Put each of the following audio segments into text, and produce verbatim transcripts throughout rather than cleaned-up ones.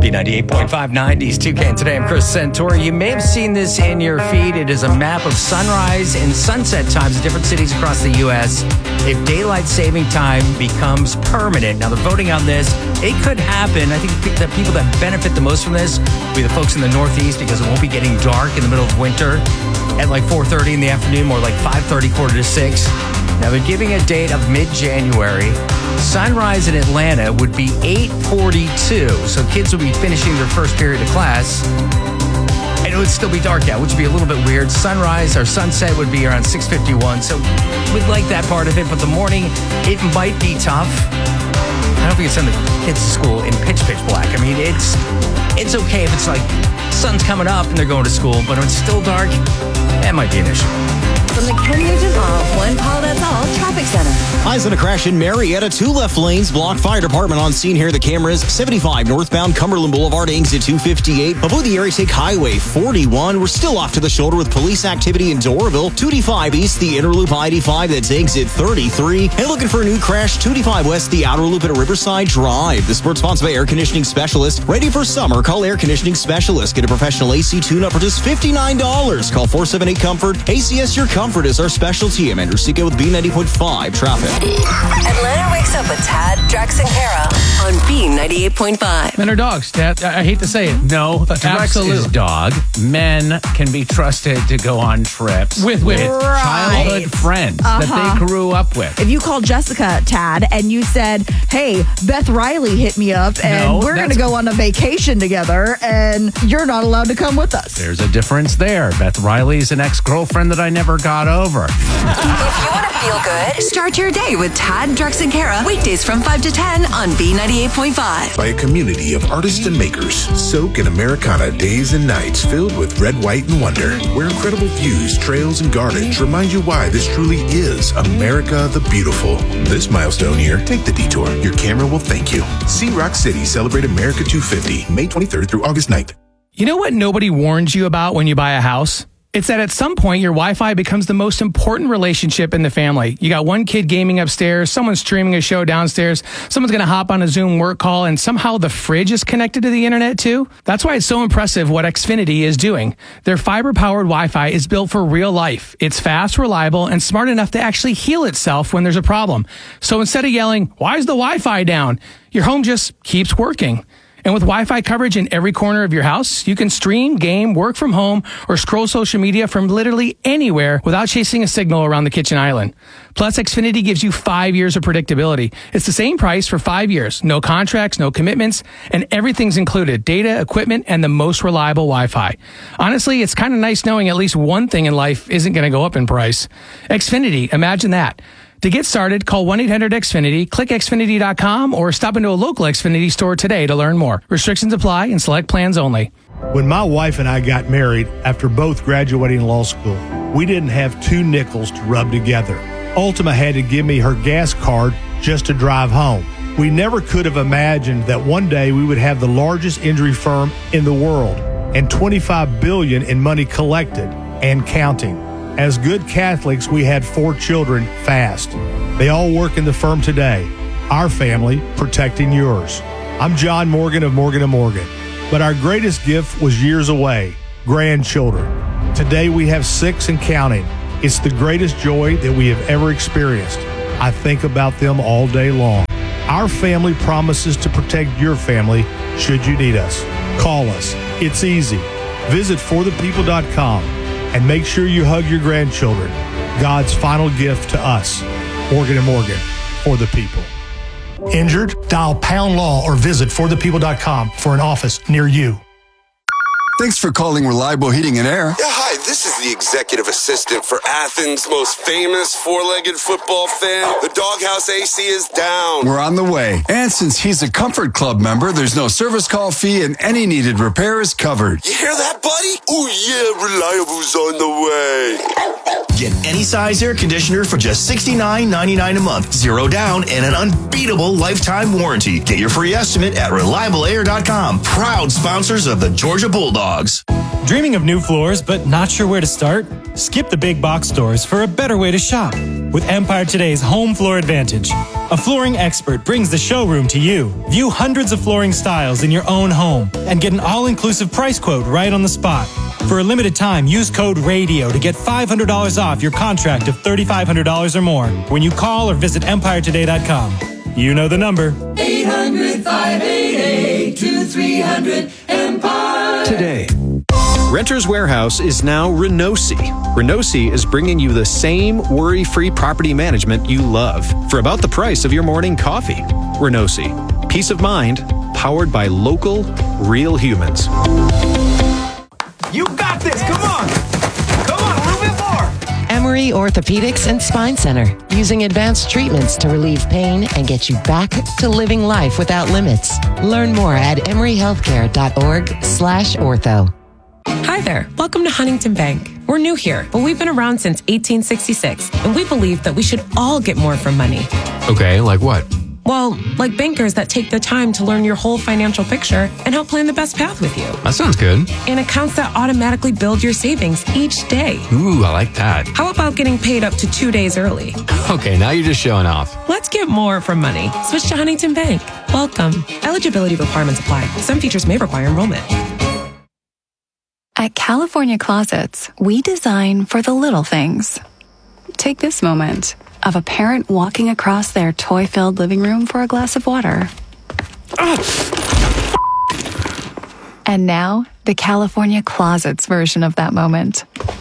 B ninety-eight point five nineties two K. And today I'm Chris Santori. You may have seen this in your feed. It is a map of sunrise and sunset times in different cities across the U S if daylight saving time becomes permanent. Now, they're voting on this. It could happen. I think the people that benefit the most from this will be the folks in the Northeast because it won't be getting dark in the middle of winter at like four thirty in the afternoon, more like five thirty, quarter to six. Now, they're giving a date of mid-January. Sunrise in Atlanta would be eight forty-two, so kids would be finishing their first period of class, and it would still be dark out, which would be a little bit weird. Sunrise or sunset would be around six fifty-one, so we'd like that part of it, but the morning, it might be tough. I don't think it's send the kids to school in pitch, pitch black. I mean, it's it's okay if it's like sun's coming up and they're going to school, but when it's still dark, that might be an issue. From the Ken Nugent Law, one call, that's all, Traffic Center. Eyes on a crash in Marietta. Two left lanes blocked. Fire department on scene here. The cameras. seventy-five northbound Cumberland Boulevard, exit two fifty-eight. Avoid the area, take Highway forty-one. We're still off to the shoulder with police activity in Doraville. two eighty-five east, the inner loop I eighty-five. That's exit thirty-three. And looking for a new crash, two eighty-five west, the outer loop at Riverside Drive. The sports sponsored by Air Conditioning Specialist. Ready for summer? Call Air Conditioning Specialist. Get a professional A C tune-up for just fifty-nine dollars. Call four seven eight comfort. A C S Your Comfort is our specialty. I'm Andrew Seco with B ninety point five Traffic. Atlanta wakes up with Tad, Drex, and Kara on B ninety-eight point five. Men are dogs, Tad. I hate to say it. No, Drex absolutely. is dog. Men can be trusted to go on trips With- with- childhood friends Uh-huh. that they grew up with. If you called Jessica, Tad, and you said, hey, Beth Riley hit me up and No, we're going that's- to go on a vacation together and you're not allowed to come with us. There's a difference there. Beth Riley's an ex-girlfriend that I never got over. If you want to feel good, start your day with Tad, Drex, and Kara. Weekdays from five to ten on B ninety-eight point five. By a community of artists and makers, soak in Americana days and nights filled with red, white, and wonder, where incredible views, trails, and gardens remind you why this truly is America the Beautiful. This milestone year, take the detour. Your camera will thank you. See Rock City celebrate America two fifty, May twenty-third through August ninth. You know what nobody warns you about when you buy a house? It's that at some point, your Wi-Fi becomes the most important relationship in the family. You got one kid gaming upstairs, someone's streaming a show downstairs, someone's going to hop on a Zoom work call, and somehow the fridge is connected to the internet too. That's why it's so impressive what Xfinity is doing. Their fiber-powered Wi-Fi is built for real life. It's fast, reliable, and smart enough to actually heal itself when there's a problem. So instead of yelling, why is the Wi-Fi down? Your home just keeps working. And with Wi-Fi coverage in every corner of your house, you can stream, game, work from home, or scroll social media from literally anywhere without chasing a signal around the kitchen island. Plus, Xfinity gives you five years of predictability. It's the same price for five years. No contracts, no commitments, and everything's included. Data, equipment, and the most reliable Wi-Fi. Honestly, it's kind of nice knowing at least one thing in life isn't going to go up in price. Xfinity, imagine that. To get started, call one eight hundred X Finity, click Xfinity dot com, or stop into a local Xfinity store today to learn more. Restrictions apply and select plans only. When my wife and I got married after both graduating law school, we didn't have two nickels to rub together. Ultima had to give me her gas card just to drive home. We never could have imagined that one day we would have the largest injury firm in the world and twenty-five billion dollars in money collected and counting. As good Catholics, we had four children fast. They all work in the firm today. Our family protecting yours. I'm John Morgan of Morgan and Morgan. But our greatest gift was years away, grandchildren. Today we have six and counting. It's the greatest joy that we have ever experienced. I think about them all day long. Our family promises to protect your family should you need us. Call us. It's easy. Visit for the people dot com. And make sure you hug your grandchildren. God's final gift to us. Morgan and Morgan, for the people. Injured? Dial pound law or visit for the people dot com for an office near you. Thanks for calling Reliable Heating and Air. Yeah, hi, this is the executive assistant for Athens' most famous four-legged football fan. The Doghouse A C is down. We're on the way. And since he's a Comfort Club member, there's no service call fee and any needed repair is covered. You hear that, buddy? Oh, yeah, Reliable's on the way. Get any size air conditioner for just sixty-nine ninety-nine a month. Zero down and an unbeatable lifetime warranty. Get your free estimate at reliable air dot com. Proud sponsors of the Georgia Bulldogs. Dreaming of new floors but not sure where to start? Skip the big box stores for a better way to shop with Empire Today's Home Floor Advantage. A flooring expert brings the showroom to you. View hundreds of flooring styles in your own home and get an all-inclusive price quote right on the spot. For a limited time, use code RADIO to get five hundred dollars off your contract of three thousand five hundred dollars or more when you call or visit empire today dot com. You know the number. eight hundred, five eight eight, two three hundred, EMPIRE. Today. Renters Warehouse is now Renosi. Renosi is bringing you the same worry-free property management you love for about the price of your morning coffee. Renosi. Peace of mind, powered by local, real humans. You got this. Come on. Come on, a little bit more. Emory Orthopedics and Spine Center, using advanced treatments to relieve pain and get you back to living life without limits. Learn more at emory healthcare dot org slash ortho. Hi there. Welcome to Huntington Bank. We're new here, but we've been around since eighteen sixty-six, and we believe that we should all get more from money. Okay, like what? Well, like bankers that take the time to learn your whole financial picture and help plan the best path with you. That sounds good. And accounts that automatically build your savings each day. Ooh, I like that. How about getting paid up to two days early? Okay, now you're just showing off. Let's get more from money. Switch to Huntington Bank. Welcome. Eligibility requirements apply. Some features may require enrollment. At California Closets, we design for the little things. Take this moment of a parent walking across their toy-filled living room for a glass of water. And now, the California Closets version of that moment.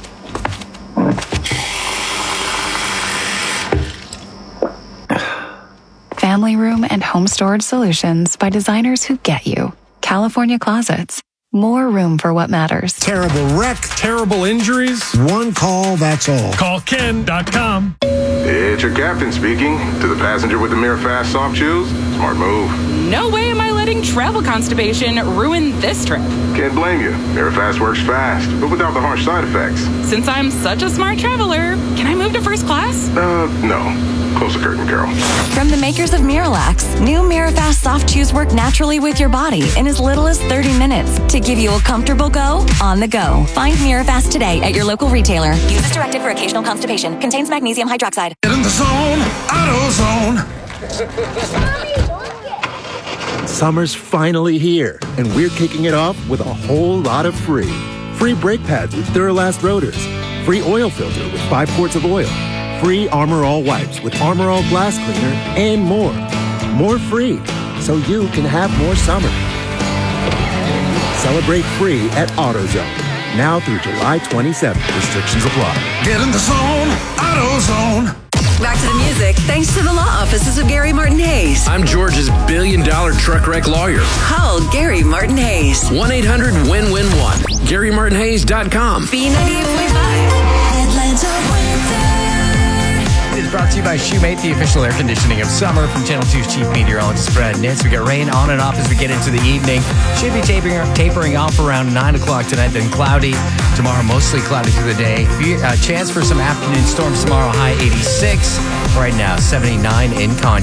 Family room and home storage solutions by designers who get you. California Closets. More room for what matters. Terrible wreck. Terrible injuries. One call, that's all. Call Ken dot com. It's your captain speaking. To the passenger with the Mirror Fast soft shoes, smart move. No way am I letting travel constipation ruin this trip. Can't blame you. Mirror Fast works fast, but without the harsh side effects. Since I'm such a smart traveler, can I move to first class? Uh, no. Close the curtain, Carol. From the makers of Miralax, new Mirafast soft chews work naturally with your body in as little as thirty minutes to give you a comfortable go on the go. Find Mirafast today at your local retailer. Use as directed for occasional constipation. Contains magnesium hydroxide. Get in the zone, AutoZone. Summer's finally here, and we're kicking it off with a whole lot of free. Free brake pads with Duralast rotors. Free oil filter with five quarts of oil. Free Armor All wipes with Armor All glass cleaner, and more. More free, so you can have more summer. Celebrate free at AutoZone. Now through July twenty-seventh. Restrictions apply. Get in the zone, AutoZone. Back to the music, thanks to the law offices of Gary Martin Hayes. I'm George's billion dollar truck wreck lawyer. Call Gary Martin Hayes. one eight hundred win win one. Gary Martin Hayes dot com. B ninety-eight point five. Atlanta Weather. It is brought to you by Shoemate, the official air conditioning of summer, from Channel two's chief meteorologist, Brad Nitz. We got rain on and off as we get into the evening. Should be tapering, tapering off around nine o'clock tonight, then cloudy. Tomorrow, mostly cloudy through the day. Uh, chance for some afternoon storms tomorrow, high eighty-six. Right now, seventy-nine in Conyers.